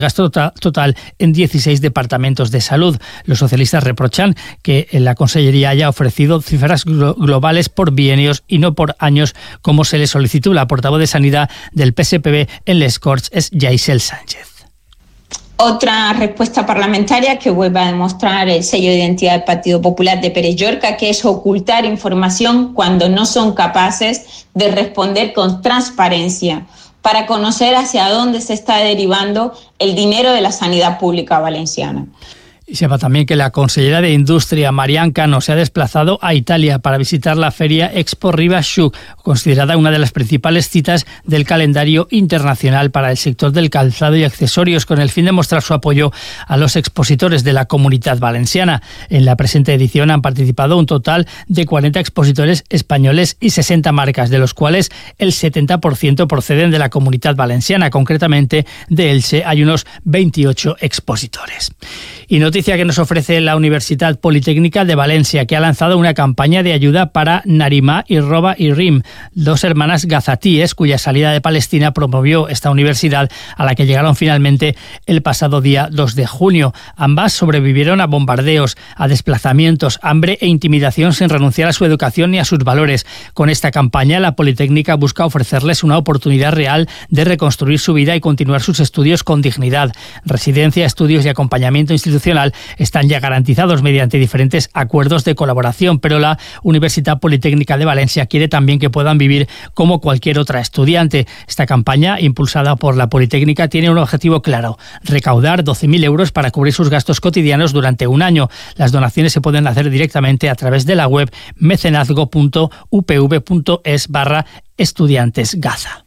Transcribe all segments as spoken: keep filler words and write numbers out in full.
gasto total en dieciséis departamentos de salud. Los socialistas reprochan que la Consellería haya ofrecido cifras globales por bienios y no por años, como se le solicitó. La portavoz de Sanidad del P S P B en Les Corts es Yaisel Sánchez. Otra respuesta parlamentaria que vuelve a demostrar el sello de identidad del Partido Popular de Pérez Llorca, que es ocultar información cuando no son capaces de responder con transparencia para conocer hacia dónde se está derivando el dinero de la sanidad pública valenciana. Y sepa también que la consellera de Industria, Marian Cano, se ha desplazado a Italia para visitar la feria Expo Ribasciuc, considerada una de las principales citas del calendario internacional para el sector del calzado y accesorios, con el fin de mostrar su apoyo a los expositores de la Comunidad Valenciana. En la presente edición han participado un total de cuarenta expositores españoles y sesenta marcas, de los cuales el setenta por ciento proceden de la Comunidad Valenciana. Concretamente, de Elche hay unos veintiocho expositores. Y noticia que nos ofrece la Universidad Politécnica de Valencia, que ha lanzado una campaña de ayuda para Narimá y Roba y Rim, dos hermanas gazatíes cuya salida de Palestina promovió esta universidad, a la que llegaron finalmente el pasado día dos de junio. Ambas sobrevivieron a bombardeos, a desplazamientos, hambre e intimidación sin renunciar a su educación ni a sus valores. Con esta campaña, la Politécnica busca ofrecerles una oportunidad real de reconstruir su vida y continuar sus estudios con dignidad. Residencia, estudios y acompañamiento institucional están ya garantizados mediante diferentes acuerdos de colaboración, pero la Universidad Politécnica de Valencia quiere también que puedan vivir como cualquier otra estudiante. Esta campaña, impulsada por la Politécnica, tiene un objetivo claro: recaudar doce mil euros para cubrir sus gastos cotidianos durante un año. Las donaciones se pueden hacer directamente a través de la web mecenazgo punto u p v punto es barra estudiantes Gaza.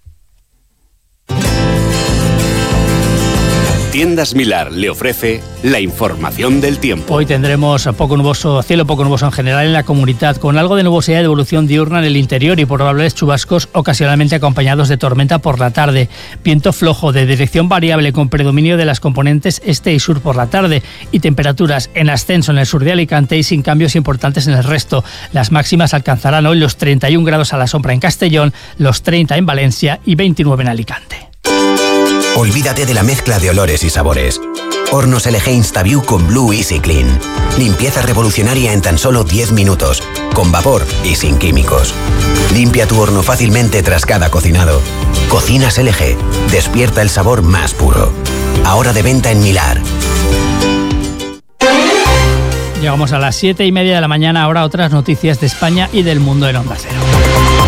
Tiendas Milar le ofrece la información del tiempo. Hoy tendremos poco nuboso, cielo poco nuboso en general en la comunidad, con algo de nubosidad de evolución diurna en el interior y probables chubascos ocasionalmente acompañados de tormenta por la tarde. Viento flojo de dirección variable con predominio de las componentes este y sur por la tarde, y temperaturas en ascenso en el sur de Alicante y sin cambios importantes en el resto. Las máximas alcanzarán hoy los treinta y un grados a la sombra en Castellón, los treinta en Valencia y veintinueve en Alicante. Olvídate de la mezcla de olores y sabores. Hornos L G InstaView con Blue Easy Clean. Limpieza revolucionaria en tan solo diez minutos, con vapor y sin químicos. Limpia tu horno fácilmente tras cada cocinado. Cocinas L G. Despierta el sabor más puro. Ahora de venta en Milar. Llegamos a las siete y media de la mañana. Ahora otras noticias de España y del mundo en Onda Cero.